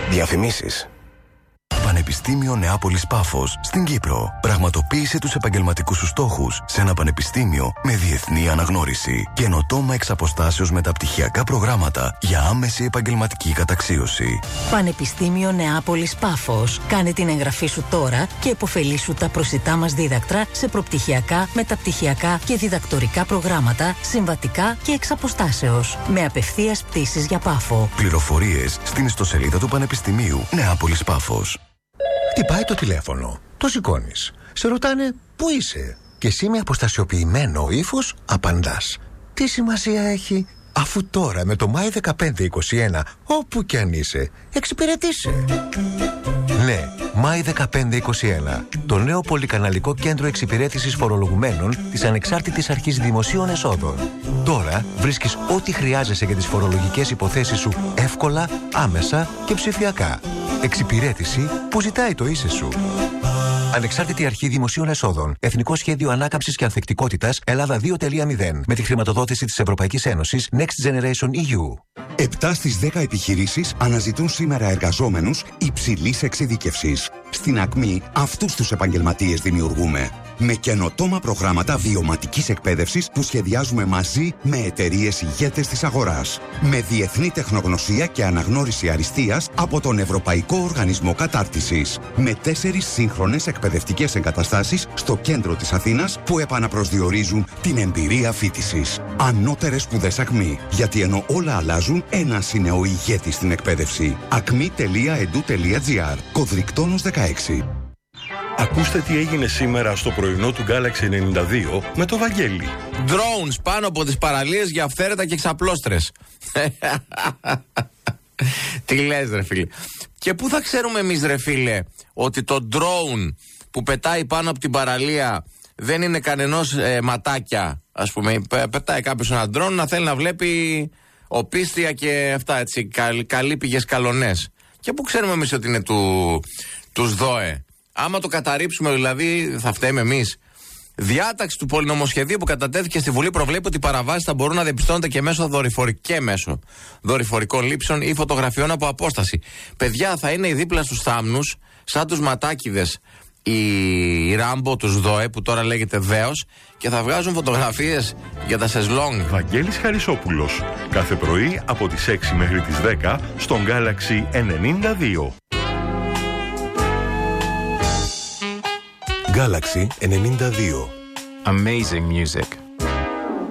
Διαφημίσεις. Πανεπιστήμιο Νεάπολης Πάφος στην Κύπρο. Πραγματοποίησε τους επαγγελματικούς σου στόχους σε ένα πανεπιστήμιο με διεθνή αναγνώριση. Καινοτόμα εξ αποστάσεως μεταπτυχιακά προγράμματα για άμεση επαγγελματική καταξίωση. Πανεπιστήμιο Νεάπολης Πάφος. Κάνε την εγγραφή σου τώρα και επωφελήσου τα προσιτά μας δίδακτρα σε προπτυχιακά, μεταπτυχιακά και διδακτορικά προγράμματα, συμβατικά και εξ αποστάσεως. Με απευθείας πτήσεις για Πάφο. Πληροφορίες στην ιστοσελίδα του Πανεπιστημίου Νεάπολης Πάφος. Χτυπάει το τηλέφωνο. Το σηκώνεις. Σε ρωτάνε πού είσαι. Και εσύ με αποστασιοποιημένο ύφος απαντάς. Τι σημασία έχει, αφού τώρα με το Μάη 1521, όπου κι αν είσαι, εξυπηρετείσαι. Ναι, Μάη 1521. Το νέο πολυκαναλικό κέντρο εξυπηρέτησης φορολογουμένων της Ανεξάρτητης Αρχής Δημοσίων Εσόδων. Τώρα βρίσκεις ό,τι χρειάζεσαι για τις φορολογικές υποθέσεις σου εύκολα, άμεσα και ψηφιακά. Εξυπηρέτηση που ζητάει το ίσες σου. Ανεξάρτητη Αρχή Δημοσίων Εσόδων. Εθνικό Σχέδιο Ανάκαμψης και Ανθεκτικότητας Ελλάδα 2.0. Με τη χρηματοδότηση της Ευρωπαϊκής Ένωσης Next Generation EU. 7 στις 10 επιχειρήσεις αναζητούν σήμερα εργαζόμενους υψηλής εξειδίκευσης. Στην Ακμή αυτούς τους επαγγελματίες δημιουργούμε. Με καινοτόμα προγράμματα βιωματικής εκπαίδευσης που σχεδιάζουμε μαζί με εταιρείες ηγέτες της αγοράς. Με διεθνή τεχνογνωσία και αναγνώριση αριστείας από τον Ευρωπαϊκό Οργανισμό Κατάρτισης. Με 4 σύγχρονες εκπαιδευτικές εγκαταστάσεις στο κέντρο της Αθήνας που επαναπροσδιορίζουν την εμπειρία φοιτησης. Ανώτερες σπουδές Ακμή. Γιατί ενώ όλα αλλάζουν, ένας είναι ο ηγέτης στην εκπαίδευση. acmi.edu.gr. Κωδρικτόνος 16. Ακούστε τι έγινε σήμερα στο πρωινό του Galaxy 92 με το Βαγγέλη. Drones πάνω από τις παραλίες για αυθαίρετα και εξαπλώστρες. Τι λες ρε φίλε. Και πού θα ξέρουμε εμείς ρε φίλε ότι το drone που πετάει πάνω από την παραλία δεν είναι κανενός ματάκια, ας πούμε. Πετάει κάποιος ένα drone να θέλει να βλέπει οπίστια και αυτά έτσι, καλύπηγες καλονές. Και πού ξέρουμε εμείς ότι είναι τους ΔΟΕ. Άμα το καταρρίψουμε δηλαδή θα φταίμε εμείς. Διάταξη του πολυνομοσχεδίου που κατατέθηκε στη Βουλή προβλέπει ότι οι παραβάσεις θα μπορούν να διαπιστώνονται και μέσω δορυφορικών λήψεων ή φωτογραφιών από απόσταση. Παιδιά, θα είναι οι δίπλα στους θάμνους, σαν τους ματάκιδες, η Ράμπο, τους ΔΟΕ που τώρα λέγεται ΔΕΟΣ, και θα βγάζουν φωτογραφίες για τα σεζλόνγκ. Βαγγέλης Χαρισόπουλος. Κάθε πρωί από τις 6 μέχρι τις 10 στον Galaxy 92. Galaxy 92. Amazing music.